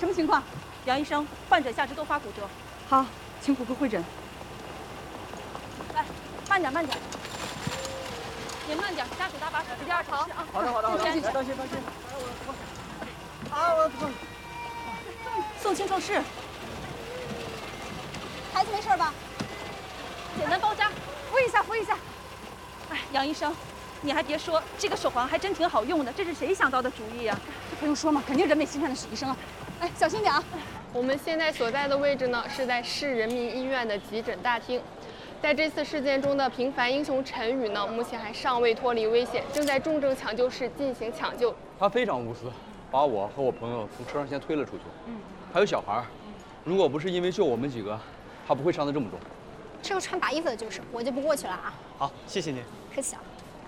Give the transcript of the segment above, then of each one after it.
什么情况？ 杨医生，患者下肢多发骨折。 好，请骨科会诊。 来，慢点，慢点。您慢点，家属搭把手，一定要好。 好的，当心。啊，我疼。 送轻症室。 孩子没事吧？ 简单包扎，扶一下。哎，杨医生，你还别说，这个手环还真挺好用的，这是谁想到的主意呀？ 这不用说嘛，肯定人美心善的史医生啊。哎，小心点啊！ 我们现在所在的位置呢，是在市人民医院的急诊大厅。在这次事件中的平凡英雄陈宇呢，目前还尚未脱离危险，正在重症抢救室进行抢救。 他非常无私，把我和我朋友从车上先推了出去。还有小孩，如果不是因为救我们几个，他不会伤得这么重。 这个穿白衣服的就是，我就不过去了啊。 好，谢谢您。 客气啊。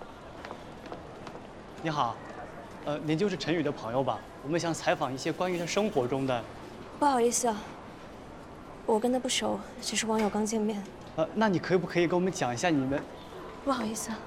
你好，您就是陈宇的朋友吧？我们想采访一些关于他生活中的。 不好意思啊，我跟他不熟，只是网友刚见面。 那你可不可以给我们讲一下你们？ 不好意思啊。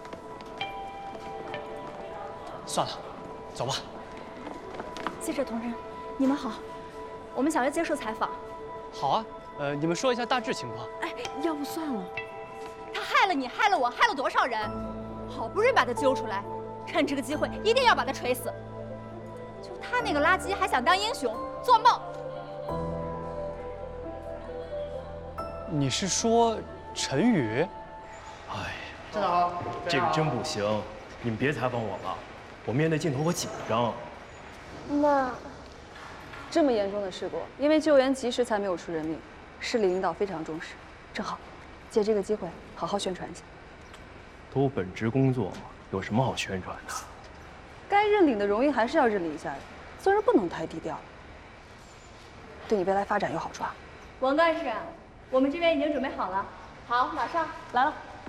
算了，走吧。 记者同仁，你们好，我们想要接受采访。 好啊，你们说一下大致情况。 哎，要不算了，他害了你，害了我，害了多少人？好不容易把他揪出来，趁这个机会一定要把他锤死。就他那个垃圾还想当英雄，做梦！ 你是说陈宇？ 哎，站长好，这个真不行，你们别采访我了，我面对镜头我紧张。 那这么严重的事故，因为救援及时才没有出人命，市里领导非常重视。正好，借这个机会好好宣传一下。 都本职工作，有什么好宣传的？ 该认领的荣誉还是要认领一下的，做人不能太低调，对你未来发展有好处啊。 王干事，我们这边已经准备好了。好，马上来了。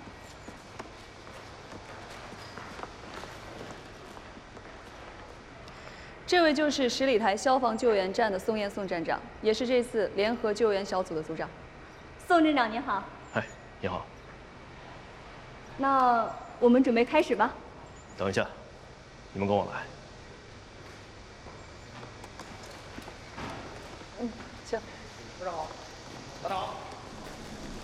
这位就是十里台消防救援站的宋彦宋站长，也是这次联合救援小组的组长。 宋站长您好。 哎，你好。 那我们准备开始吧。 等一下，你们跟我来。 行。 部长好，班长好。